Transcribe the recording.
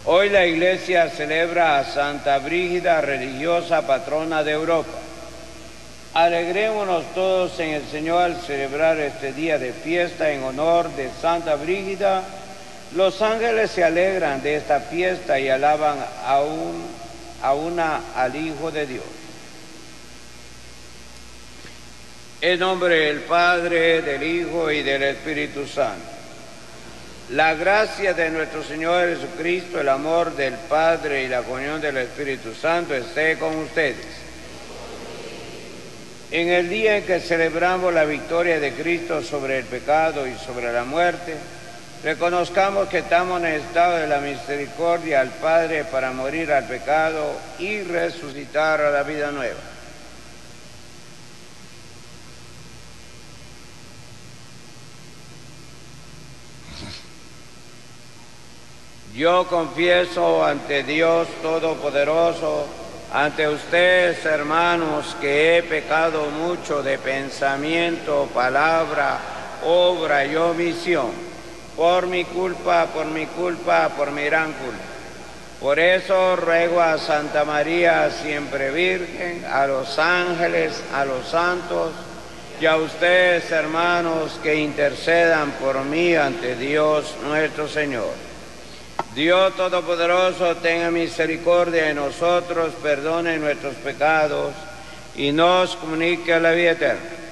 Hoy la Iglesia celebra a Santa Brígida, religiosa patrona de Europa. Alegrémonos todos en el Señor al celebrar este día de fiesta en honor de Santa Brígida. Los ángeles se alegran de esta fiesta y alaban al Hijo de Dios. En nombre del Padre, del Hijo y del Espíritu Santo. La gracia de nuestro Señor Jesucristo, el amor del Padre y la comunión del Espíritu Santo esté con ustedes. En el día en que celebramos la victoria de Cristo sobre el pecado y sobre la muerte, reconozcamos que estamos en el estado de la misericordia al Padre para morir al pecado y resucitar a la vida nueva. Yo confieso ante Dios Todopoderoso, ante ustedes, hermanos, que he pecado mucho de pensamiento, palabra, obra y omisión, por mi culpa, por mi gran culpa. Por eso ruego a Santa María, siempre Virgen, a los ángeles, a los santos, y a ustedes, hermanos, que intercedan por mí ante Dios nuestro Señor. Dios Todopoderoso, tenga misericordia de nosotros, perdone nuestros pecados y nos comunique a la vida eterna.